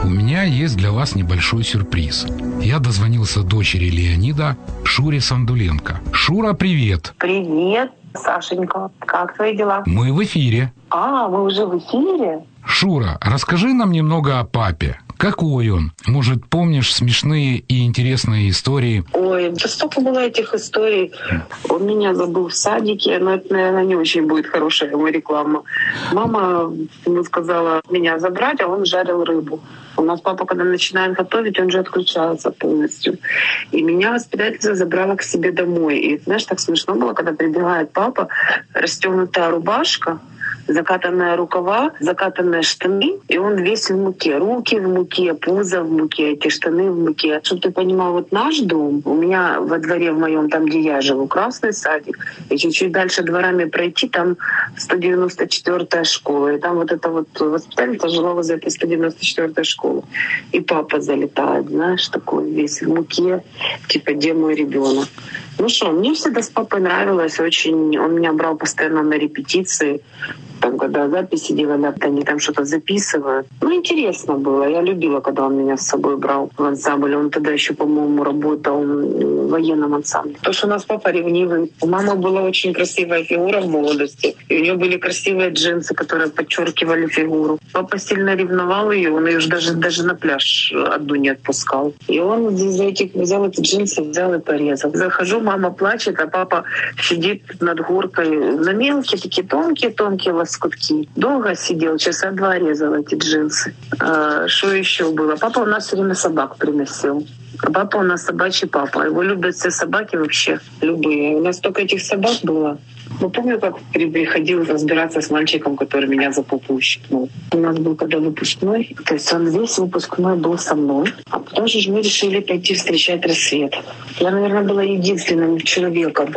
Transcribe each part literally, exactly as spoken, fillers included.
у меня есть для вас небольшой сюрприз. Я дозвонился дочери Леонида, Шуре Сандуленко. Шура, привет! Привет, Сашенька. Как твои дела? Мы в эфире. А, мы уже в эфире? Шура, расскажи нам немного о папе. Какой он? Может, помнишь смешные и интересные истории? Ой, да столько было этих историй. Он меня забыл в садике, но это, наверное, не очень будет хорошая ему реклама. Мама ему сказала меня забрать, а он жарил рыбу. У нас папа, когда начинает готовить, он же отключается полностью. И меня воспитательница забрала к себе домой. И, знаешь, так смешно было, когда прибегает папа, расстегнутая рубашка, закатанные рукава, закатанные штаны, и он весь в муке. Руки в муке, пузо в муке, эти штаны в муке. Чтобы ты понимал, вот наш дом, у меня во дворе в моем, там, где я живу, красный садик, и чуть-чуть дальше дворами пройти, там сто девяносто четвёртая школа. И там вот эта вот воспитательница жила возле этой сто девяносто четвёртой школы. И папа залетает, знаешь, такой весь в муке, типа, где мой ребенок. Ну что, мне всегда с папой нравилось очень. Он меня брал постоянно на репетиции. Там, когда записи делали, они там что-то записывают. Ну, интересно было. Я любила, когда он меня с собой брал в ансамбль. Он тогда еще, по-моему, работал в военном ансамбле. То, что у нас папа ревнивый. У мамы была очень красивая фигура в молодости. И у нее были красивые джинсы, которые подчеркивали фигуру. Папа сильно ревновал ее. Он ее даже, даже на пляж одну не отпускал. И он из этих взял эти джинсы, взял и порезал. Захожу, мама плачет, а папа сидит над горкой на мелкие, такие тонкие-тонкие лоскутки. Долго сидел, часа два резал эти джинсы. А, что еще было? Папа у нас все время собак приносил. Папа у нас собачий папа. Его любят все собаки вообще, любые. У нас столько этих собак было. Ну, помню, как приходил разбираться с мальчиком, который меня за попу ущипнул. У нас был когда выпускной, то есть он весь выпускной был со мной. А потом же мы решили пойти встречать рассвет. Я, наверное, была единственным человеком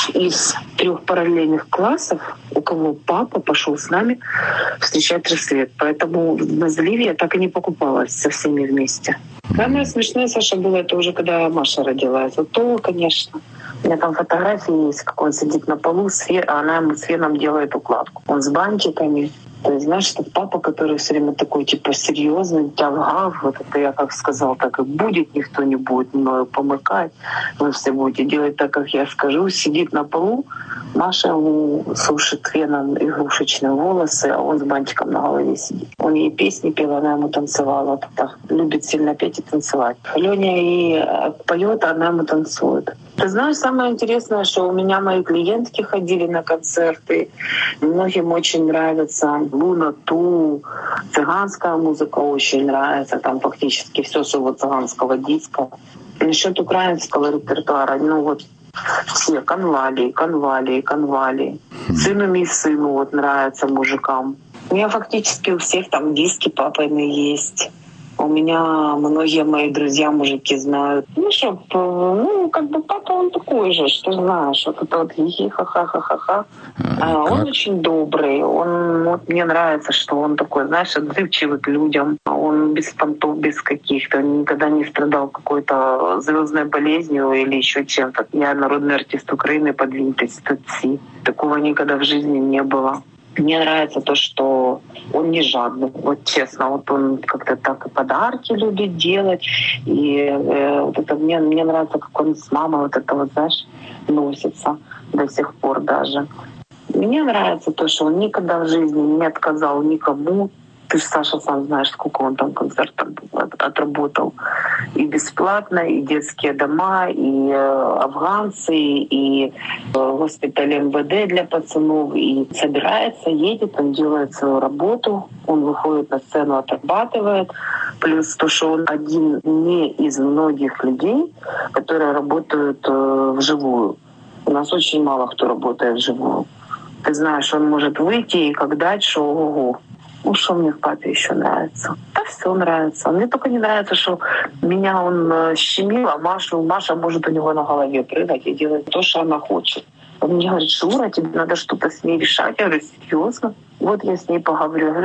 из трех параллельных классов, у кого папа пошел с нами встречать рассвет. Поэтому на заливе я так и не покупалась со всеми вместе. Самое смешное, Саша, было это уже когда Маша родилась. Вот то, конечно. У меня там фотографии есть, как он сидит на полу, а она ему с феном делает укладку. Он с бантиками. То есть, знаешь, это папа, который все время такой, типа, серьезный, тягав. Вот это я как сказал, так и будет. Никто не будет мною помыкать. Вы все будете делать так, как я скажу. Сидит на полу, Маша ему сушит феном игрушечные волосы, а он с бантиком на голове сидит. Он ей песни пел, она ему танцевала. Вот так. Любит сильно петь и танцевать. Лёня и поет, а она ему танцует. Ты знаешь, самое интересное, что у меня мои клиентки ходили на концерты. Многим очень нравится Луна Ту, цыганская музыка очень нравится. Там фактически все всего цыганского диска. Насчет украинского репертуара, ну вот все конвалии, конвалии, конвалии. Сыну и сыну вот нравится мужикам. У меня фактически у всех там диски папины есть. У меня многие мои друзья мужики знают. Ну что, ну как бы папа он такой же, что знаешь, вот это вот хихи-ха-ха-ха-ха. А, он очень добрый. Он вот мне нравится, что он такой, знаешь, отзывчивый к людям. Он без понтов, без каких-то, он никогда не страдал какой-то звездной болезнью или еще чем-то. Я народный артист Украины под Винтес. Такого никогда в жизни не было. Мне нравится то, что он не жадный. Вот честно, вот он как-то так и подарки любит делать. И э, вот это мне, мне нравится, как он с мамой вот это вот, знаешь, носится до сих пор даже. Мне нравится то, что он никогда в жизни не отказал никому. Ты же, Саша, сам знаешь, сколько он там концертов отработал. И бесплатно, и детские дома, и афганцы, и госпиталь эм вэ дэ для пацанов. И собирается, едет, он делает свою работу, он выходит на сцену, отрабатывает. Плюс то, что он один не из многих людей, которые работают вживую. У нас очень мало кто работает вживую. Ты знаешь, он может выйти и как дать, что ого-го. Ну, что мне в папе еще нравится? Да все нравится. Мне только не нравится, что меня он щемил, а Машу, Маша может у него на голове прыгать и делать то, что она хочет. Он мне говорит: Шура, тебе надо что-то с ней решать. Я говорю: серьезно? Вот я с ней поговорю.